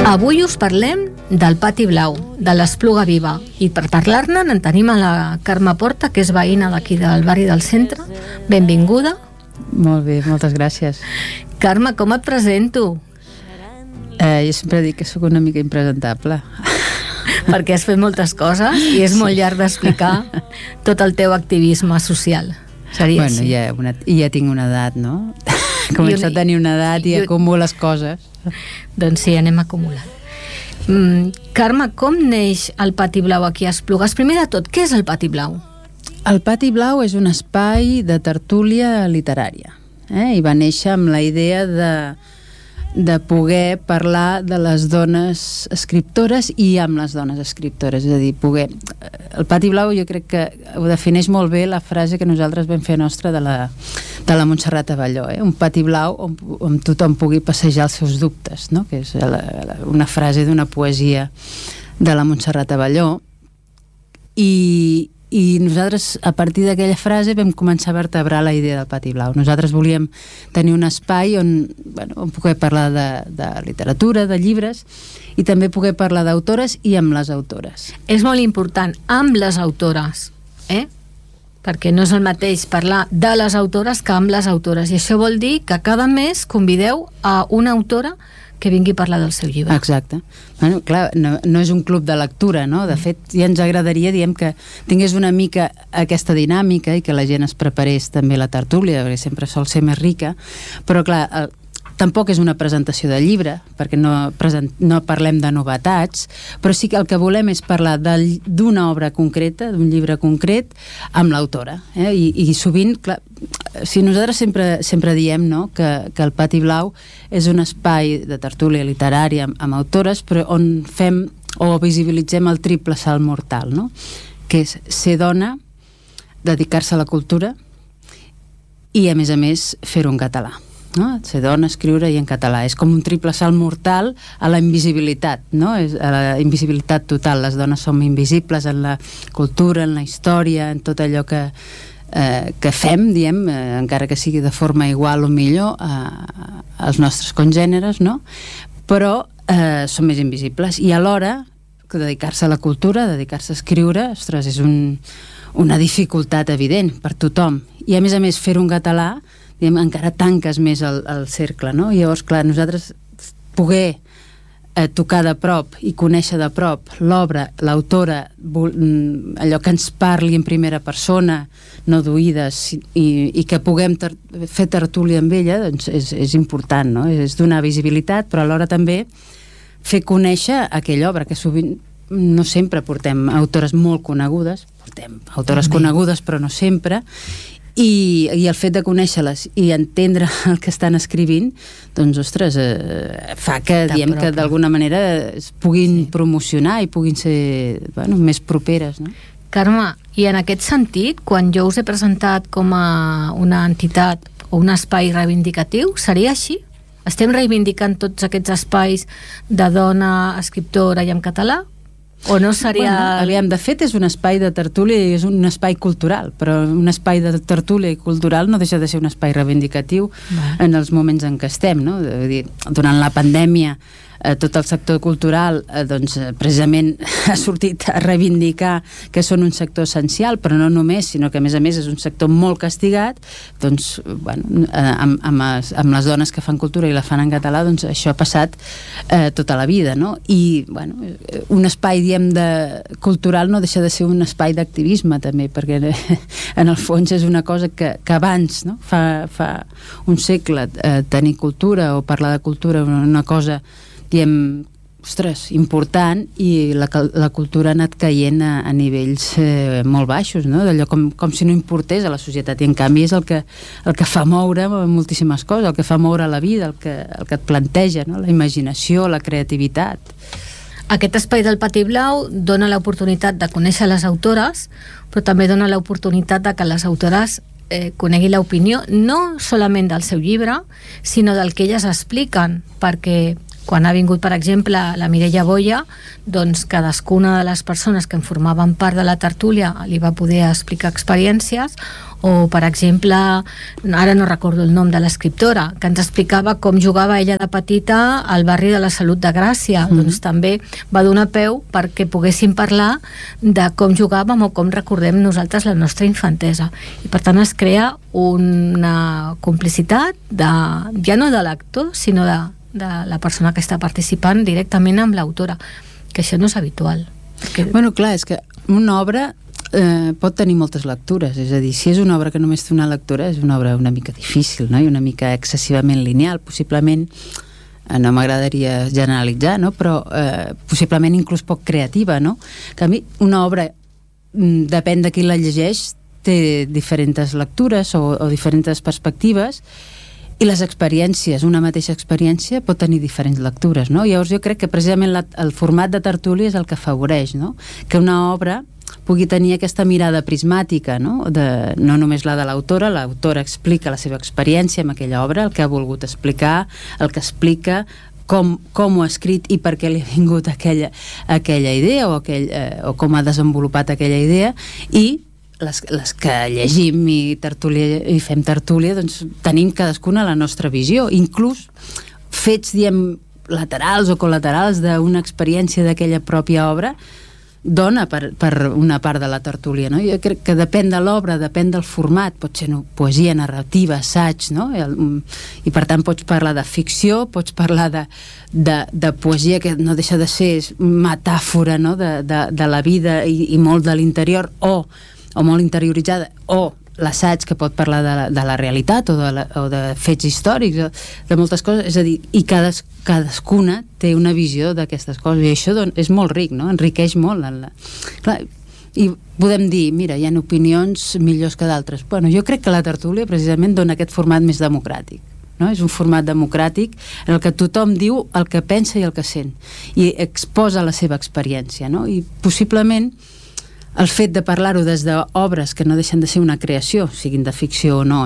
Avui us parlem del Pati Blau, de l'Espluga Viva, i per parlar-ne en tenim a la Carme Porta, que és veïna d'aquí del barri del centre. Benvinguda. Molt bé, moltes gràcies. Carme, com et presento? Jo sempre dic que sóc una mica impresentable. Perquè has fet moltes coses i és molt llarg d'explicar tot el teu activisme social. Seria així. Ja tinc una edat, no? Començo a tenir una edat i acumules coses. Doncs sí, anem acumulant. Carme, com neix el Pati Blau aquí a Esplugues? Primer de tot, què és el Pati Blau? El Pati Blau és un espai de tertúlia literària, i va néixer amb la idea de poder parlar de les dones escriptores i amb les dones escriptores, és a dir, el Pati Blau jo crec que ho defineix molt bé la frase que nosaltres vam fer nostra de la Montserrat Abelló, un Pati Blau on tothom pugui passejar els seus dubtes, no? Que és una frase d'una poesia de la Montserrat Abelló, i nosaltres a partir d'aquella frase vam començar a vertebrar la idea del Pati Blau. Nosaltres volíem tenir un espai on poder parlar de literatura, de llibres, i també poder parlar d'autores i amb les autores. És molt important, amb les autores, perquè no és el mateix parlar de les autores que amb les autores, i això vol dir que cada mes convideu a una autora que vingui a parlar del seu llibre. Exacte. Bueno, clar, no és un club de lectura, no? De fet, ja ens agradaria, que tingués una mica aquesta dinàmica i que la gent es preparés també la tertúlia, perquè sempre sol ser més rica, però clar, tampoc és una presentació de llibre, perquè no parlem de novetats, però sí que el que volem és parlar d'una obra concreta, d'un llibre concret, amb l'autora. I sovint, clar, si nosaltres sempre diem, no, que el Pati Blau és un espai de tertúlia literària amb autores, però on fem o visibilitzem el triple salt mortal, no? Que és ser dona, dedicar-se a la cultura i, a més, fer-ho en català. No? Ser dona, escriure i en català. És com un triple salt mortal a la invisibilitat, no? A la invisibilitat total. Les dones som invisibles en la cultura, en la història, en tot allò que fem, encara que sigui de forma igual o millor als nostres congèneres, no? Però som més invisibles. I alhora, dedicar-se a la cultura, dedicar-se a escriure, ostres, és una dificultat evident per tothom. I a més, fer-ho en català, encara tanques més el cercle, no? I llavors, clar, nosaltres poder tocar de prop i conèixer de prop l'obra, l'autora, allò que ens parli en primera persona, no d'oïdes, i que puguem fer tertúlia amb ella, doncs és important, no? És donar visibilitat, però alhora també fer conèixer aquella obra, que sovint no sempre portem autores molt conegudes, portem autores conegudes però no sempre, i el fet de conèixer-les i entendre el que estan escrivint, doncs, ostres, fa que d'alguna manera es puguin promocionar i puguin ser més properes, no? Carme, i en aquest sentit, quan jo us he presentat com a una entitat o un espai reivindicatiu, seria així? Estem reivindicant tots aquests espais de dona, escriptora i en català? O no seria... De fet és un espai de tertúlia i és un espai cultural, però un espai de tertúlia i cultural no deixa de ser un espai reivindicatiu en els moments en què estem, no? Durant la pandèmia tot el sector cultural precisament ha sortit a reivindicar que són un sector essencial, però no només, sinó que a més és un sector molt castigat. Doncs, amb les dones que fan cultura i la fan en català, doncs això ha passat tota la vida, no? I un espai, cultural no deixa de ser un espai d'activisme també, perquè en el fons és una cosa que abans, no? Fa un segle, tenir cultura o parlar de cultura una cosa important, i la cultura ha anat caient a nivells molt baixos, no? D'allò com si no importés a la societat, i en canvi és el que fa moure moltíssimes coses, el que fa moure la vida, el que et planteja, no? La imaginació, la creativitat. Aquest espai del Pati Blau dona l'oportunitat de conèixer les autores, però també dona l'oportunitat de que les autores coneguin l'opinió no solament del seu llibre, sinó del que elles expliquen, perquè quan ha vingut, per exemple, la Mireia Boia, doncs cadascuna de les persones que en formaven part de la tertúlia li va poder explicar experiències, o per exemple, ara no recordo el nom de l'escriptora, que ens explicava com jugava ella de petita al barri de la Salut de Gràcia. Doncs també va donar peu perquè poguéssim parlar de com jugàvem o com recordem nosaltres la nostra infantesa, i per tant es crea una complicitat ja no de l'actor, sinó de la persona que està participant directament amb l'autora, que això no és habitual. Bueno, clar, és que una obra pot tenir moltes lectures, és a dir, si és una obra que només té una lectura, és una obra una mica difícil, no? I una mica excessivament lineal, possiblement, no m'agradaria generalitzar, no? Però possiblement inclús poc creativa, no? Que a mi una obra, depèn de qui la llegeix, té diferents lectures o diferents perspectives, i les experiències, una mateixa experiència pot tenir diferents lectures, no? Llavors jo crec que precisament el format de tertúlia és el que afavoreix, no? Que una obra pugui tenir aquesta mirada prismàtica, no? No només la de l'autora explica la seva experiència amb aquella obra, el que ha volgut explicar, el que explica com ho ha escrit i per què li ha vingut aquella idea o com ha desenvolupat aquella idea, i les que llegim i fem tertúlia, doncs tenim cadascuna la nostra visió, inclús fets, diem, laterals o col·laterals d'una experiència d'aquella pròpia obra dona per una part de la tertúlia, no? Jo crec que depèn de l'obra, depèn del format, pot ser poesia, narrativa, assaig, no? I per tant pots parlar de ficció, pots parlar de poesia que no deixa de ser metàfora, no? de la vida i molt de l'interior, o molt interioritzada, o l'assaig que pot parlar de la realitat o de fets històrics, de moltes coses, és a dir, i cadascuna té una visió d'aquestes coses, i això és molt ric, no? Enriqueix molt. Clar, i podem dir, mira, hi ha opinions millors que d'altres. Bueno, jo crec que la tertúlia precisament dona aquest format més democràtic, no? És un format democràtic en el que tothom diu el que pensa i el que sent, i exposa la seva experiència, no? I possiblement el fet de parlar-ho des d'obres que no deixen de ser una creació, siguin de ficció o no,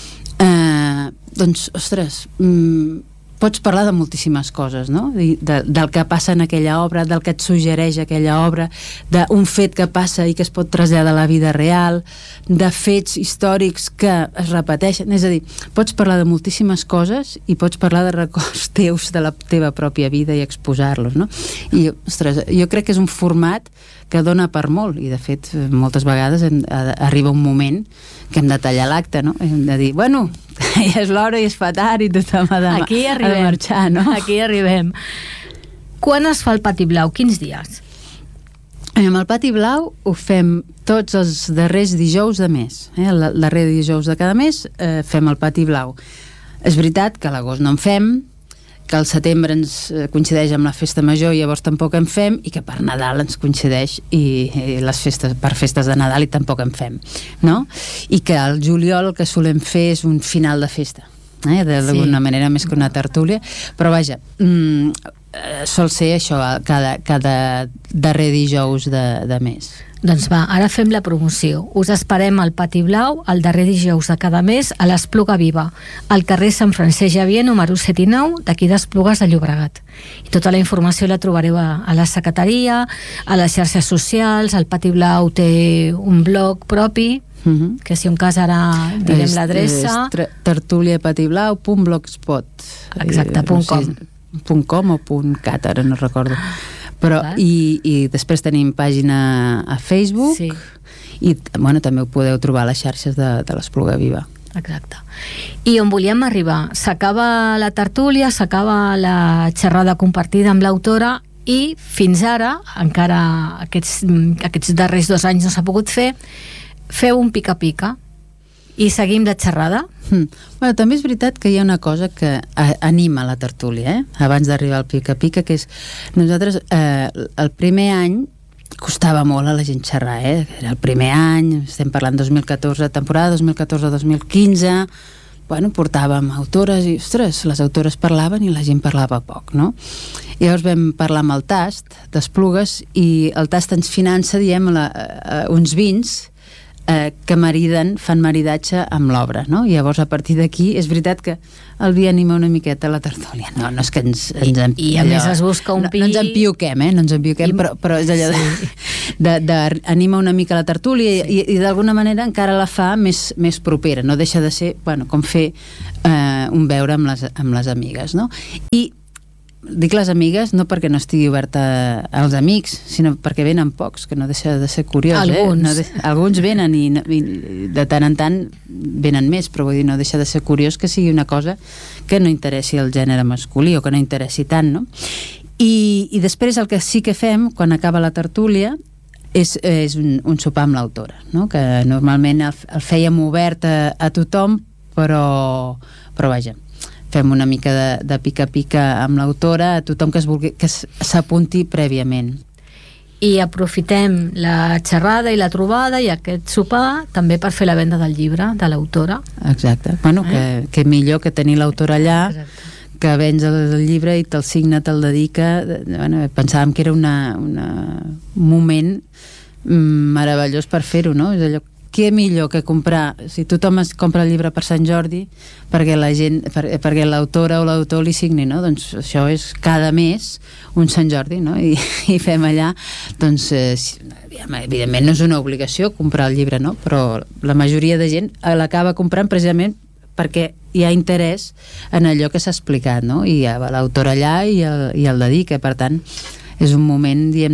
doncs, ostres, pots parlar de moltíssimes coses, no? Del que passa en aquella obra, del que et suggereix aquella obra, d'un fet que passa i que es pot traslladar a la vida real, de fets històrics que es repeteixen, és a dir, pots parlar de moltíssimes coses i pots parlar de records teus de la teva pròpia vida i exposar-los, no? I, ostres, jo crec que és un format que dona per molt, i de fet moltes vegades arriba un moment que hem de tallar l'acte, no? Hem de dir, bueno, ja és l'hora i es fa tard i tothom ha de marxar, no? Aquí arribem. Quan es fa el Pati Blau? Quins dies? Amb el Pati Blau ho fem tots els darrers dijous de mes. El darrer dijous de cada mes fem el Pati Blau. És veritat que a l'agost no en fem, que al setembre ens coincideix amb la festa major i llavors tampoc en fem, i que per Nadal ens coincideix per festes de Nadal i tampoc en fem, no? I que al juliol el que solem fer és un final de festa, d'alguna manera més que una tertúlia, però vaja, sol ser això cada darrer dijous de mes. Doncs va, ara fem la promoció. Us esperem al Pati Blau el darrer dijous de cada mes a l'Espluga Viva, al carrer Sant Francesc Xavier, número 7 i 9, d'aquí d'Esplugues de Llobregat. I tota la informació la trobareu a la secretaria, a les xarxes socials. El Pati Blau té un blog propi, que si un cas ara direm l'adreça. tertuliapatiblau.blogspot. Exacte, .com o .cat, ara no recordo. Però, i després tenim pàgina a Facebook, sí. I bueno, també ho podeu trobar a les xarxes de l'Espluga Viva. Exacte. I on volíem arribar? S'acaba la tertúlia, s'acaba la xerrada compartida amb l'autora, i fins ara, encara aquests darrers 2 anys no s'ha pogut fer, feu un pica-pica i seguim la xerrada. Bueno, també és veritat que hi ha una cosa que anima la tertúlia, abans d'arribar al pica-pica, que és nosaltres el primer any costava molt a la gent xerrar, era el primer any, estem parlant 2014, temporada 2014-2015, bueno, portàvem autores i, ostres, les autores parlaven i la gent parlava poc, no? I llavors vam parlar amb el Tast d'Esplugues, i el Tast ens finança, diem, uns vins que fan maridatge amb l'obra, no? I llavors a partir d'aquí és veritat que el vi anima una miqueta la tertúlia. No és que I a més es busca un pi... No ens empioquem, no ens empioquem, però és allò d'anima una mica la tertúlia i d'alguna manera encara la fa més propera, no deixa de ser, com fer un beure amb les amigues, no? I dic les amigues no perquè no estigui oberta als amics, sinó perquè venen pocs, que no deixa de ser curiós. Alguns venen i de tant en tant venen més, però vull dir, no deixa de ser curiós que sigui una cosa que no interessi el gènere masculí o que no interessi tant, no? I després el que sí que fem quan acaba la tertúlia és un sopar amb l'autora, no? Que normalment el fèiem obert a tothom, però vaja, fem una mica de pica-pica amb l'autora a tothom que s'apunti prèviament. I aprofitem la xerrada i la trobada i aquest sopar també per fer la venda del llibre de l'autora. Exacte. Que millor que tenir l'autora allà. Exacte. Que vens el llibre i te'l signa, te'l dedica. Pensàvem que era un moment meravellós per fer-ho, no? És allò, què millor que comprar, si tothom es compra el llibre per Sant Jordi perquè perquè l'autora o l'autor li signi, no? Doncs això és cada mes un Sant Jordi, no? I fem allà, doncs evidentment no és una obligació comprar el llibre, no? Però la majoria de gent l'acaba comprant precisament perquè hi ha interès en allò que s'ha explicat, no? I hi ha l'autor allà i el dedica, per tant és un moment, diem,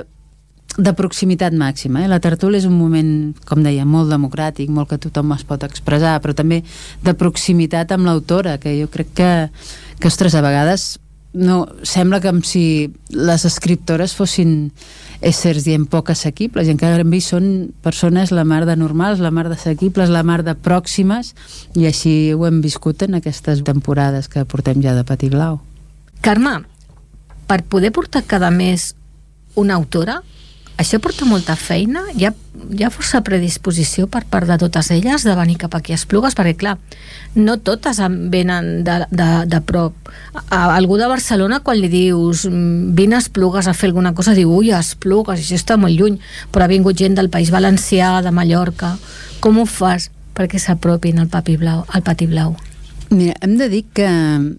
de proximitat màxima. La tertúlia és un moment, com deia, molt democràtic, molt que tothom es pot expressar, però també de proximitat amb l'autora, que jo crec que ostres, a vegades sembla com si les escriptores fossin éssers, diem, poc assequibles, i en canvi són persones la mar de normals, la mar d'assequibles, la mar de pròximes, i així ho hem viscut en aquestes temporades que portem ja de Patí Blau. Carme, per poder portar cada mes una autora, això porta molta feina? Hi ha força predisposició per part de totes elles de venir cap aquí a Esplugues? Perquè, clar, no totes venen de prop. A algú de Barcelona, quan li dius vine a Esplugues a fer alguna cosa, diu, ui, a Esplugues, això està molt lluny. Però ha vingut gent del País Valencià, de Mallorca. Com ho fas perquè s'apropin al Patí Blau? Mira, hem de dir que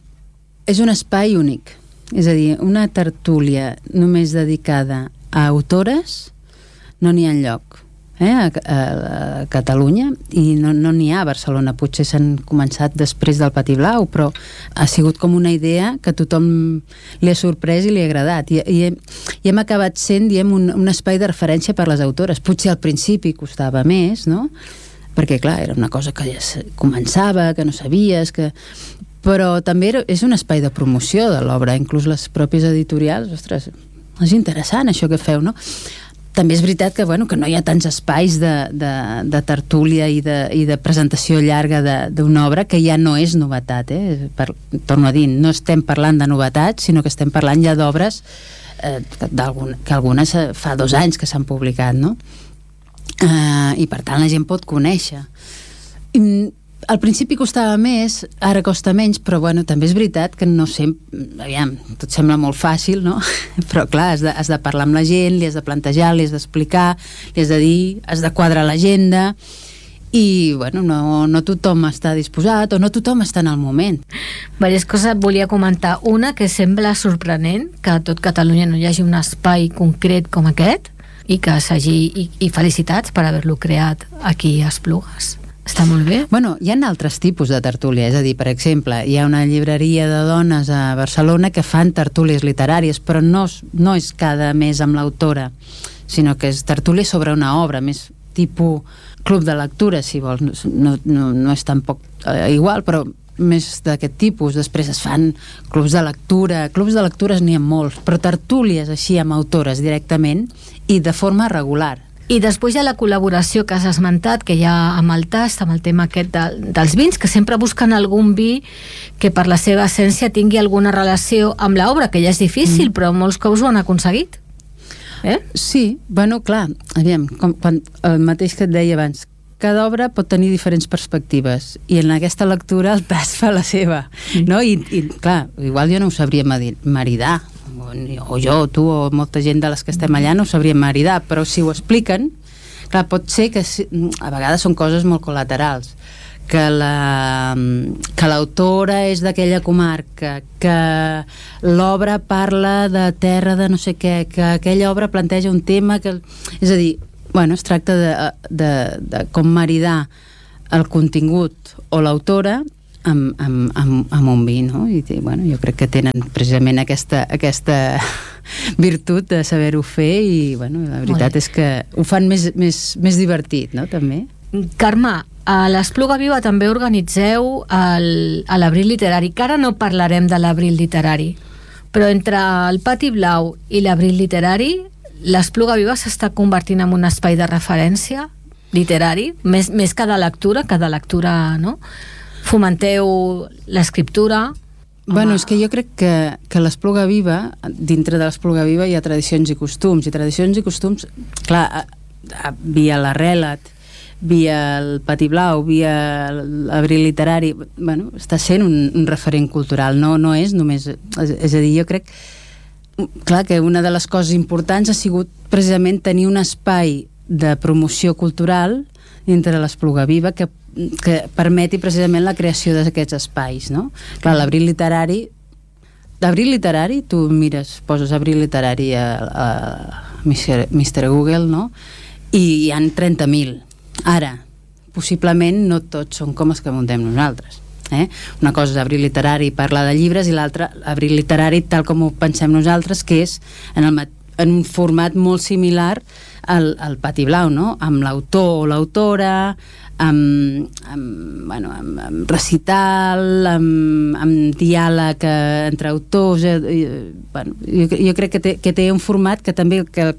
és un espai únic. És a dir, una tertúlia només dedicada a autores no n'hi ha enlloc a Catalunya, i no n'hi ha a Barcelona. Potser s'han començat després del Patí Blau, però ha sigut com una idea que a tothom li ha sorprès i li ha agradat, i hem acabat sent, diem, un espai de referència per les autores. Potser al principi costava més, no? Perquè clar, era una cosa que ja començava, que no sabies, però també és un espai de promoció de l'obra. Inclús les pròpies editorials, ostres, és interessant això que feu, no? També és veritat que no hi ha tants espais de tertúlia i de presentació llarga d'una obra, que ja no és novetat, torno a dir, no estem parlant de novetats, sinó que estem parlant ja d'obres que algunes fa 2 anys que s'han publicat, no? I per tant la gent pot conèixer. Al principi costava més, ara costa menys, però també és veritat que no sempre... Aviam, tot sembla molt fàcil, no? Però clar, has de parlar amb la gent, li has de plantejar, li has d'explicar, li has de dir, has de quadrar l'agenda, i no tothom està disposat, o no tothom està en el moment. Diverses coses volia comentar. Una, que sembla sorprenent que a tot Catalunya no hi hagi un espai concret com aquest, i que i felicitats per haver-lo creat aquí a Esplugues. Està molt bé. Hi ha altres tipus de tertúlia, és a dir, per exemple, hi ha una llibreria de dones a Barcelona que fan tertúlies literàries, però no és cada mes amb l'autora, sinó que és tertúlia sobre una obra, més tipus club de lectura, si vols. No és tampoc igual, però més d'aquest tipus. Després es fan clubs de lectura. Clubs de lectures n'hi ha molts, però tertúlies així amb autores directament i de forma regular. I després hi ha la col·laboració que has esmentat, que hi ha amb el tast, amb el tema aquest dels vins, que sempre busquen algun vi que per la seva essència tingui alguna relació amb l'obra, que ja és difícil, però molts cops ho han aconseguit. Sí, clar, aviam, el mateix que et deia abans, cada obra pot tenir diferents perspectives, i en aquesta lectura el tast fa la seva, no? I clar, igual jo no ho sabria maridar, o jo, o tu, o molta gent de les que estem allà no ho sabríem maridar, però si ho expliquen, Clar, pot ser que a vegades són coses molt col·laterals, que l'autora és d'aquella comarca, que l'obra parla de terra de no sé què, que aquella obra planteja un tema que... És a dir, bueno, es tracta de com maridar el contingut o l'autora amb un vi, no? I bueno, jo crec que tenen precisament aquesta virtut de saber-ho fer i bueno, la veritat és que ho fan més divertit, no? També. Carme, a l'Espluga Viva també organitzeu l'Abril Literari, que ara no parlarem de l'Abril Literari, però entre el Pati Blau i l'Abril Literari l'Espluga Viva s'està convertint en un espai de referència literari, més que de lectura, no? Fomenteu l'escriptura. Bueno, és que jo crec que l'Espluga Viva, dintre de l'Espluga Viva hi ha tradicions i costums, clar, via l'Arrelat, via el Pati Blau, via l'Abril Literari, bueno, està sent un referent cultural, no és només... És a dir, jo crec clar que una de les coses importants ha sigut precisament tenir un espai de promoció cultural dintre de l'Espluga Viva que permeti precisament la creació d'aquests espais, no? Clar, l'Abril Literari, tu mires, poses Abril Literari a Mr. Google, no? I hi ha 30.000. Ara, possiblement no tots són com els que muntem nosaltres. Una cosa és Abril Literari, parlar de llibres, i l'altra, Abril Literari, tal com ho pensem nosaltres, que és en un format molt similar al Pati Blau, no? Amb l'autor o l'autora, amb recital, amb diàleg entre autors. Bueno, jo crec que té un format que també el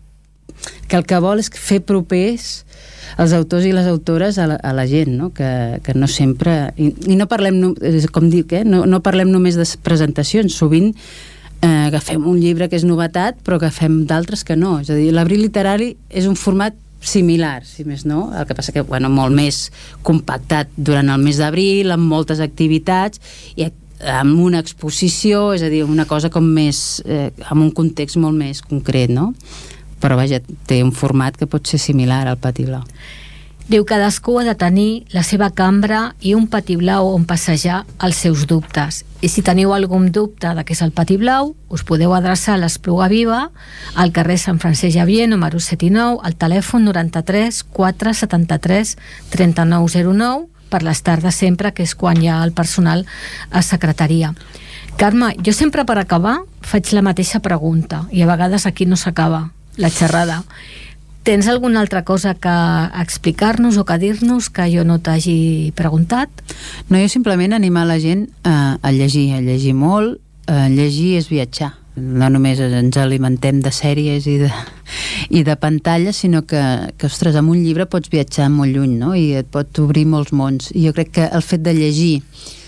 que vol és fer propers els autors i les autores a la gent, no? Que no sempre... I no parlem, com dic, no parlem només de presentacions. Sovint agafem un llibre que és novetat, però agafem d'altres que no. És a dir, l'Abril Literari és un format similar, si més no. El que passa que, bueno, molt més compactat durant el mes d'abril, amb moltes activitats i amb una exposició, és a dir, una cosa com més... amb un context molt més concret, no? Però vaja, té un format que pot ser similar al Pati Blau. Diu, cadascú ha de tenir la seva cambra i un Pati Blau on passejar els seus dubtes. I si teniu algun dubte de què és el Pati Blau, us podeu adreçar a l'Espluga Viva, al carrer Sant Francesc Xavier, número 7 i 9, al telèfon 93 473 3909, per les tardes sempre, que és quan hi ha el personal a secretaria. Carme, jo sempre per acabar faig la mateixa pregunta, i a vegades aquí no s'acaba la xerrada. Tens alguna altra cosa que explicar-nos o que dir-nos que jo no t'hagi preguntat? No, jo simplement animar la gent a llegir molt. Llegir és viatjar. No només ens alimentem de sèries i de pantalles, sinó que, ostres, amb un llibre pots viatjar molt lluny, no? I et pot obrir molts mons. I jo crec que el fet de llegir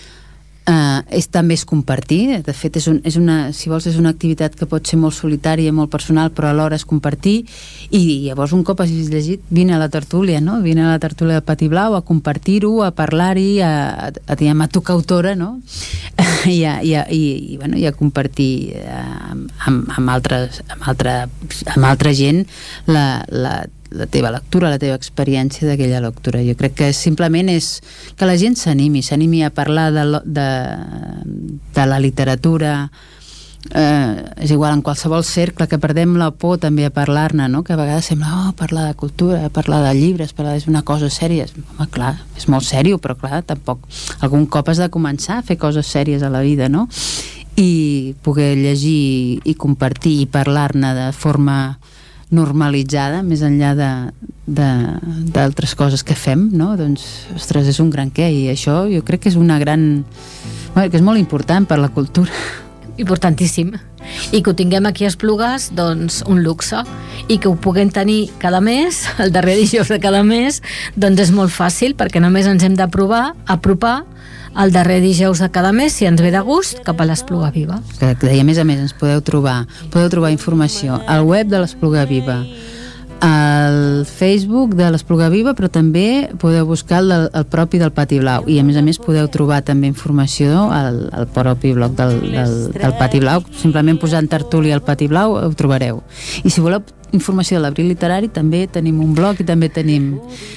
també és compartir. De fet, si vols, és una activitat que pot ser molt solitària, molt personal, però alhora és compartir. I llavors, un cop hagis llegit, vine a la tertúlia, no? Vine a la tertúlia del Pati Blau a compartir-ho, a parlar-hi, a tocar autora, no? I a compartir amb altra gent la teva lectura, la teva experiència d'aquella lectura. Jo crec que simplement és que la gent s'animi a parlar de la literatura, és igual, en qualsevol cercle, que perdem la por també a parlar-ne, no? Que a vegades sembla, parlar de cultura, parlar de llibres, és una cosa sèria. Home, clar, és molt sèrio, però clar, tampoc algun cop has de començar a fer coses sèries a la vida, no? I poder llegir i compartir i parlar-ne de forma normalitzada, més enllà d'altres coses que fem, no? Doncs, ostres, és un gran què, i això jo crec que és una gran... que és molt important per la cultura. Importantíssim. I que ho tinguem aquí a Esplugues, doncs un luxe. I que ho puguem tenir cada mes, el darrer dijous de cada mes, doncs és molt fàcil, perquè només ens hem d'apropar el darrer dijous de cada mes, si ens ve de gust, cap a l'Espluga Viva. I a més, ens podeu trobar informació al web de l'Espluga Viva, al Facebook de l'Espluga Viva, però també podeu buscar el propi del Pati Blau, i a més podeu trobar també informació al propi blog del Pati Blau. Simplement posant tertúlia al Pati Blau ho trobareu. I si voleu informació de l'Abril Literari, també tenim un blog i també tenim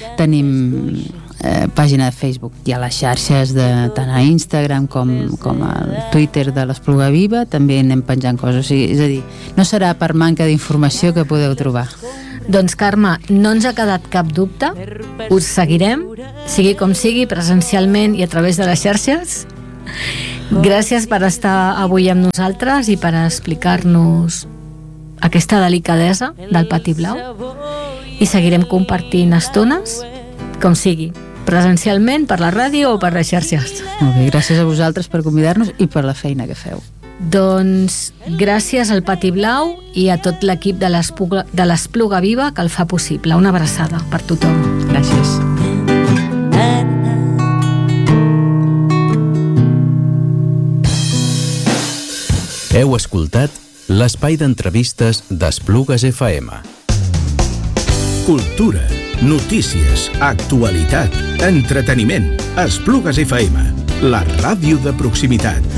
pàgina de Facebook. Hi ha les xarxes tant a Instagram com al Twitter de l'Espluga Viva, també anem penjant coses. O sigui, és a dir, no serà per manca d'informació que podeu trobar. Doncs Carme, no ens ha quedat cap dubte, us seguirem, sigui com sigui, presencialment i a través de les xarxes. Gràcies per estar avui amb nosaltres i per explicar-nos aquesta delicadesa del Pati Blau, i seguirem compartint estones, com sigui, presencialment, per la ràdio o per les xarxes. Molt bé, gràcies a vosaltres per convidar-nos i per la feina que feu. Doncs gràcies al Pati Blau i a tot l'equip de l'Espluga Viva que el fa possible. Una abraçada per tothom. Gràcies. Heu escoltat l'espai d'entrevistes d'Esplugues FM. Cultura, notícies, actualitat, entreteniment. Esplugues FM, la ràdio de proximitat.